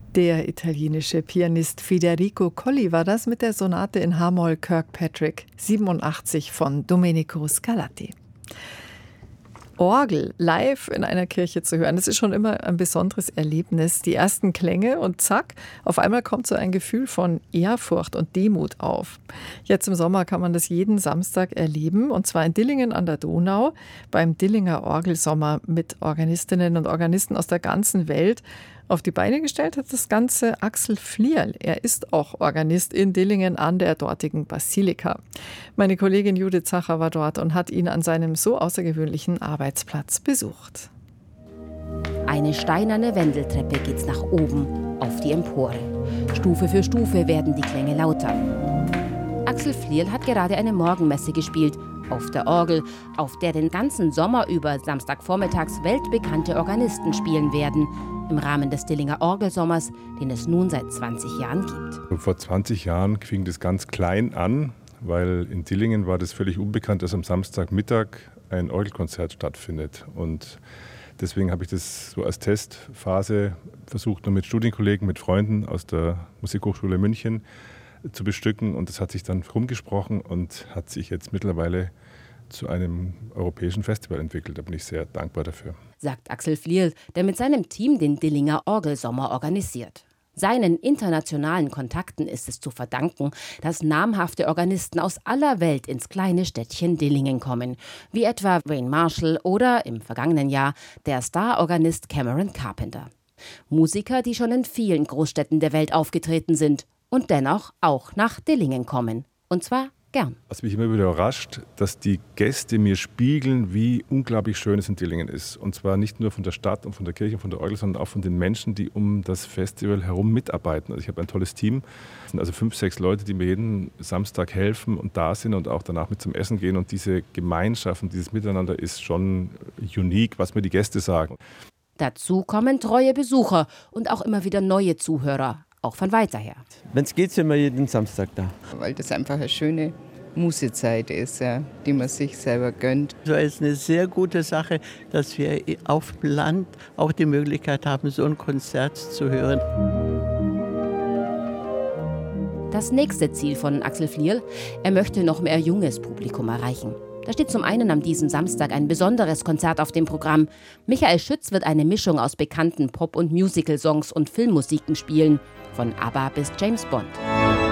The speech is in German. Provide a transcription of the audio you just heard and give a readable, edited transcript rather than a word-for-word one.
Der italienische Pianist Federico Colli war das mit der Sonate in H-Moll Kirkpatrick 87 von Domenico Scarlatti. Orgel live in einer Kirche zu hören, das ist schon immer ein besonderes Erlebnis. Die ersten Klänge und zack, auf einmal kommt so ein Gefühl von Ehrfurcht und Demut auf. Jetzt im Sommer kann man das jeden Samstag erleben, und zwar in Dillingen an der Donau beim Dillinger Orgelsommer mit Organistinnen und Organisten aus der ganzen Welt. Auf die Beine gestellt hat das Ganze Axel Flierl. Er ist auch Organist in Dillingen an der dortigen Basilika. Meine Kollegin Judith Zacher war dort und hat ihn an seinem so außergewöhnlichen Arbeitsplatz besucht. Eine steinerne Wendeltreppe geht's nach oben, auf die Empore. Stufe für Stufe werden die Klänge lauter. Axel Flierl hat gerade eine Morgenmesse gespielt, auf der Orgel, auf der den ganzen Sommer über Samstagvormittags weltbekannte Organisten spielen werden, im Rahmen des Dillinger Orgelsommers, den es nun seit 20 Jahren gibt. Vor 20 Jahren fing das ganz klein an, weil in Dillingen war das völlig unbekannt, dass am Samstagmittag ein Orgelkonzert stattfindet. Und deswegen habe ich das so als Testphase versucht, nur mit Studienkollegen, mit Freunden aus der Musikhochschule München zu bestücken. Und das hat sich dann rumgesprochen und hat sich jetzt mittlerweile zu einem europäischen Festival entwickelt. Da bin ich sehr dankbar dafür. Sagt Axel Flierl, der mit seinem Team den Dillinger Orgelsommer organisiert. Seinen internationalen Kontakten ist es zu verdanken, dass namhafte Organisten aus aller Welt ins kleine Städtchen Dillingen kommen, wie etwa Wayne Marshall oder im vergangenen Jahr der Starorganist Cameron Carpenter. Musiker, die schon in vielen Großstädten der Welt aufgetreten sind und dennoch auch nach Dillingen kommen. Und zwar gern. Was mich immer wieder überrascht, dass die Gäste mir spiegeln, wie unglaublich schön es in Dillingen ist. Und zwar nicht nur von der Stadt und von der Kirche und von der Orgel, sondern auch von den Menschen, die um das Festival herum mitarbeiten. Also ich habe ein tolles Team. Es sind also 5, 6 Leute, die mir jeden Samstag helfen und da sind und auch danach mit zum Essen gehen. Und diese Gemeinschaft und dieses Miteinander ist schon unique, was mir die Gäste sagen. Dazu kommen treue Besucher und auch immer wieder neue Zuhörer, auch von weiter her. Wenn es geht, sind wir jeden Samstag da. Weil das einfach eine schöne Mußezeit ist, ja, die man sich selber gönnt. So ist eine sehr gute Sache, dass wir auf dem Land auch die Möglichkeit haben, so ein Konzert zu hören. Das nächste Ziel von Axel Flierl, er möchte noch mehr junges Publikum erreichen. Da steht zum einen an diesem Samstag ein besonderes Konzert auf dem Programm. Michael Schütz wird eine Mischung aus bekannten Pop- und Musical-Songs und Filmmusiken spielen, von ABBA bis James Bond.